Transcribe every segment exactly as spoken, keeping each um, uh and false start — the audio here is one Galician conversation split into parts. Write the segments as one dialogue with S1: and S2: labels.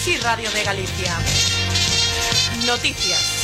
S1: Así Radio de Galicia. Noticias.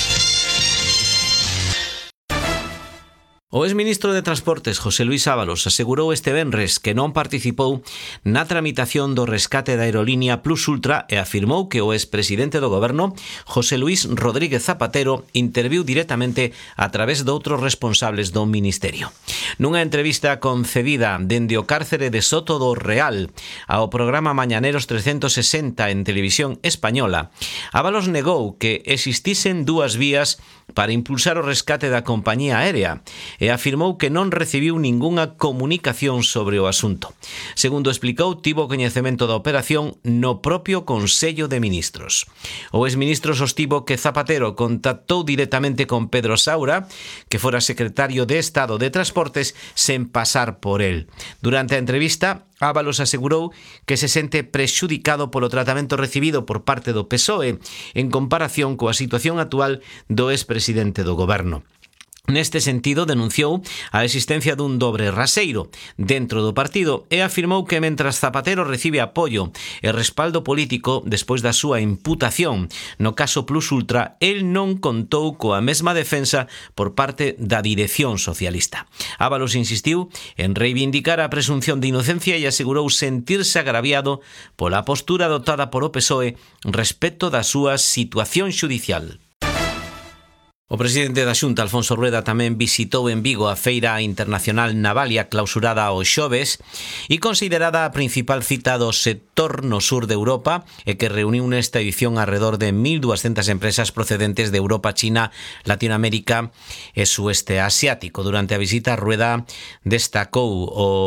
S2: O exministro de Transportes, José Luís Ábalos, asegurou este venres que non participou na tramitación do rescate da aerolínea Plus Ultra e afirmou que o expresidente do goberno, José Luís Rodríguez Zapatero, interviu directamente a través de outros responsables do ministerio. Nunha entrevista concedida dende o cárcere de Soto do Real ao programa Mañaneros trescentos sesenta en Televisión Española, Ábalos negou que existisen dúas vías para impulsar o rescate da compañía aérea e afirmou que non recibiu ningunha comunicación sobre o asunto. Segundo explicou, tivo coñecemento da operación no propio Consello de Ministros. O exministro sostivo que Zapatero contactou directamente con Pedro Saura, que fora secretario de Estado de Transportes, sen pasar por el. Durante a entrevista, Ábalos asegurou que se sente prexudicado polo tratamento recibido por parte do P S O E en comparación coa situación actual do expresidente do goberno. Neste sentido, denunciou a existencia dun dobre raseiro dentro do partido e afirmou que mentras Zapatero recibe apoio e respaldo político despois da súa imputación no caso Plus Ultra, el non contou coa mesma defensa por parte da dirección socialista. Ábalos insistiu en reivindicar a presunción de inocencia e asegurou sentirse agraviado pola postura adoptada por o P S O E respecto da súa situación xudicial. O presidente da Xunta, Alfonso Rueda, tamén visitou en Vigo a Feira Internacional Navalia clausurada o xoves e considerada a principal cita do sector no sur de Europa e que reuniu nesta edición alrededor de mil doscientas empresas procedentes de Europa, China, Latinoamérica e Sueste Asiático. Durante a visita, Rueda destacou o